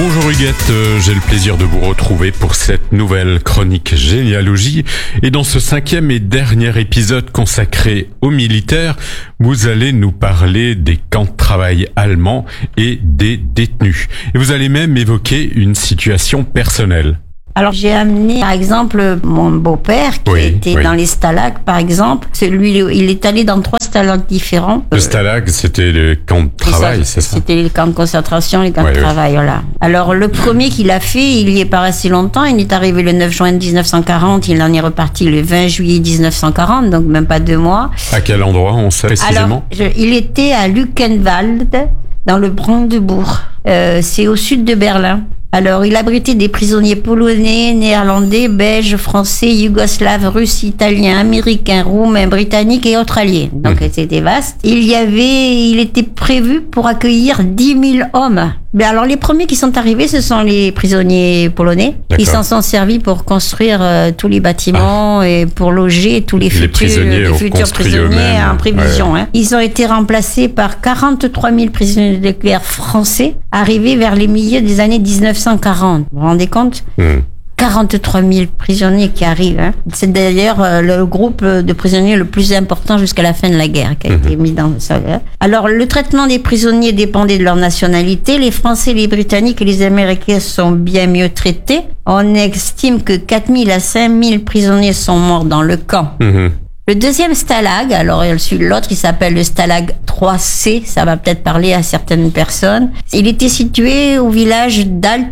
Bonjour Huguette, j'ai le plaisir de vous retrouver pour cette nouvelle chronique généalogie. Et dans ce 5e et dernier épisode consacré aux militaires, vous allez nous parler des camps de travail allemands et des détenus. Et vous allez même évoquer une situation personnelle. Alors j'ai amené par exemple mon beau-père qui était dans les stalags par exemple. Lui, il est allé dans 3 stalags différents. Le stalag, c'était le camp de travail, c'est ça? C'était les camps de concentration, les camps de travail, voilà. Alors le premier qu'il a fait, il y est pas resté longtemps. Il est arrivé le 9 juin 1940, il en est reparti le 20 juillet 1940, donc même pas 2 mois. À quel endroit, on sait précisément? Alors, il était à Luckenwald, dans le Brandebourg. C'est au sud de Berlin. Alors, il abritait des prisonniers polonais, néerlandais, belges, français, yougoslaves, russes, italiens, américains, roumains, britanniques et autres alliés. Donc, c'était vaste. Il était prévu pour accueillir 10 000 hommes. Mais alors, les premiers qui sont arrivés, ce sont les prisonniers polonais. Ils s'en sont servis pour construire tous les bâtiments et pour loger tous les futurs prisonniers en prévision. Hein. Ils ont été remplacés par 43 000 prisonniers de guerre français, arrivés vers les milieux des années 1940. Vous vous rendez compte? 43 000 prisonniers qui arrivent. Hein. C'est d'ailleurs le groupe de prisonniers le plus important jusqu'à la fin de la guerre qui a été mis dans ça. Alors, le traitement des prisonniers dépendait de leur nationalité. Les Français, les Britanniques et les Américains sont bien mieux traités. On estime que 4 000 à 5 000 prisonniers sont morts dans le camp. Le deuxième stalag, alors l'autre il s'appelle le stalag 3C, ça va peut-être parler à certaines personnes. Il était situé au village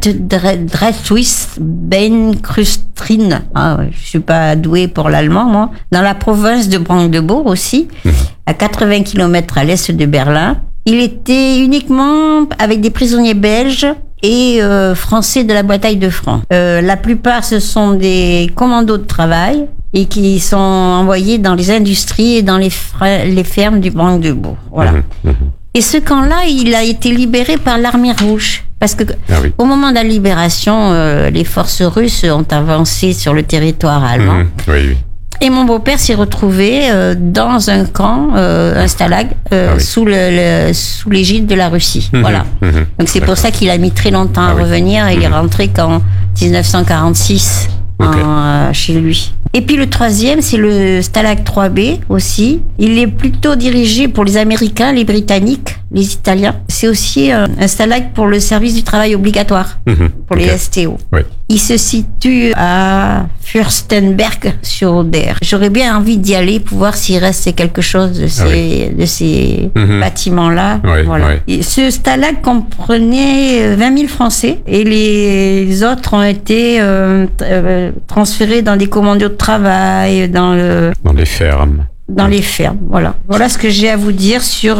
d'Alt-Dreswiss-Beinkrustrien. Je suis pas douée pour l'allemand, moi. Dans la province de Brandebourg aussi, à 80 km à l'est de Berlin. Il était uniquement avec des prisonniers belges et français de la bataille de France. La plupart, ce sont des commandos de travail et qui sont envoyés dans les industries et dans les fermes du Brandebourg. Voilà. Et ce camp-là, il a été libéré par l'armée rouge. Parce que au moment de la libération, les forces russes ont avancé sur le territoire allemand. Et mon beau-père s'est retrouvé dans un camp, un stalag, sous l'égide de la Russie. Voilà. Donc c'est pour ça qu'il a mis très longtemps à revenir. Il est rentré qu'en 1946 chez lui. Et puis le troisième, c'est le stalag 3B aussi. Il est plutôt dirigé pour les Américains, les Britanniques, les Italiens. C'est aussi un stalag pour le service du travail obligatoire, pour les STO. Il se situe à Fürstenberg sur Oder. J'aurais bien envie d'y aller pour voir s'il reste quelque chose de ces bâtiments-là. Et ce stalag comprenait 20 000 Français et les autres ont été transférés dans des commandos de travail, dans les fermes. Dans les fermes, voilà. Voilà ce que j'ai à vous dire sur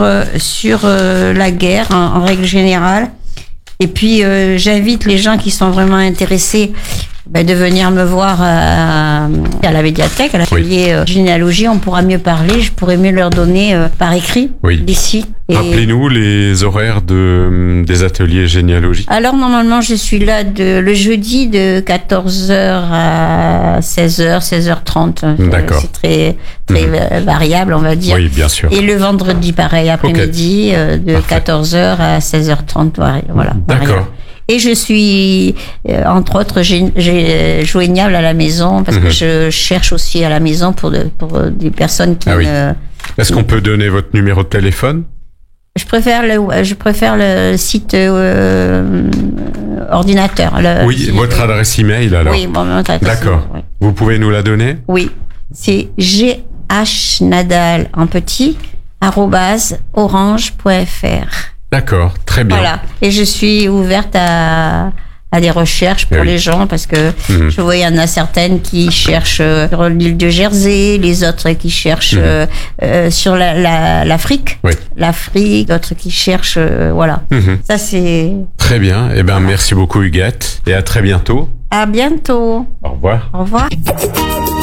la guerre en règle générale. Et puis j'invite les gens qui sont vraiment intéressés de venir me voir à la médiathèque, à l'atelier généalogie. On pourra mieux parler, je pourrais mieux leur donner par écrit d'ici. Rappelez-nous les horaires des ateliers généalogie. Alors normalement je suis là le jeudi de 14h à 16h, 16h30. D'accord. C'est très variable, on va dire. Oui, bien sûr. Et le vendredi pareil après-midi de 14h à 16h30. Voilà. D'accord. Et je suis, entre autres, joignable à la maison parce que je cherche aussi à la maison pour des personnes qui Est-ce qu'on peut donner votre numéro de téléphone? Je préfère le site ordinateur. Votre adresse email alors? Oui, mon adresse. D'accord. Vous pouvez nous la donner? Oui. C'est ghnadal en petit @orange.fr. D'accord, très bien. Voilà. Et je suis ouverte à des recherches pour les gens parce que je vois il y en a certaines qui cherchent sur l'île de Jersey, les autres qui cherchent sur l'Afrique. L'Afrique, d'autres qui cherchent voilà. Ça c'est très bien. Eh ben merci beaucoup Huguette et à très bientôt. À bientôt. Au revoir. Au revoir.